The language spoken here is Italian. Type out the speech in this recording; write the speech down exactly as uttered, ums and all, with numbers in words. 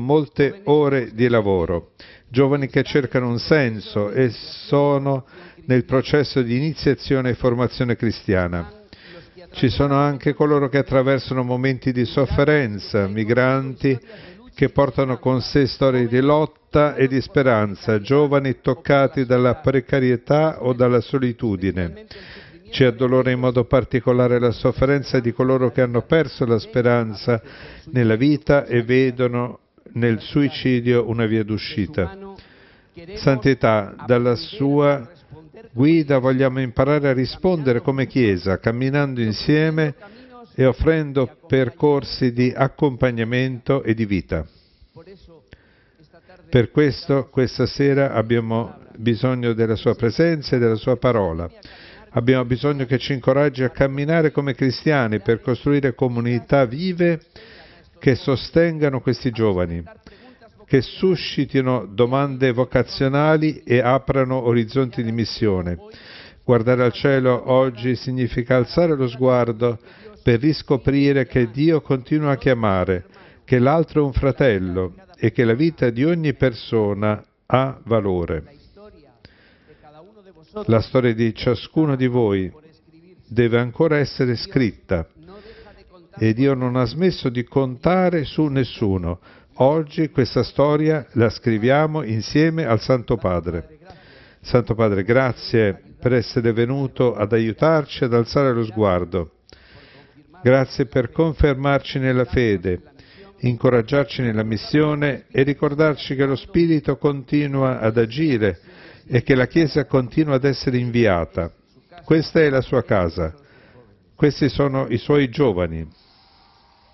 molte ore di lavoro, giovani che cercano un senso e sono nel processo di iniziazione e formazione cristiana. Ci sono anche coloro che attraversano momenti di sofferenza, migranti che portano con sé storie di lotta e di speranza, giovani toccati dalla precarietà o dalla solitudine. Ci addolora in modo particolare la sofferenza di coloro che hanno perso la speranza nella vita e vedono nel suicidio una via d'uscita. Santità, dalla sua guida vogliamo imparare a rispondere come Chiesa, camminando insieme e offrendo percorsi di accompagnamento e di vita. Per questo, questa sera abbiamo bisogno della sua presenza e della sua parola. Abbiamo bisogno che ci incoraggi a camminare come cristiani per costruire comunità vive che sostengano questi giovani, che suscitino domande vocazionali e aprano orizzonti di missione. Guardare al cielo oggi significa alzare lo sguardo per riscoprire che Dio continua a chiamare, che l'altro è un fratello e che la vita di ogni persona ha valore. La storia di ciascuno di voi deve ancora essere scritta e Dio non ha smesso di contare su nessuno. Oggi questa storia la scriviamo insieme al Santo Padre. Santo Padre, grazie per essere venuto ad aiutarci ad alzare lo sguardo. Grazie per confermarci nella fede, incoraggiarci nella missione e ricordarci che lo Spirito continua ad agire e che la Chiesa continua ad essere inviata. Questa è la sua casa. Questi sono i suoi giovani.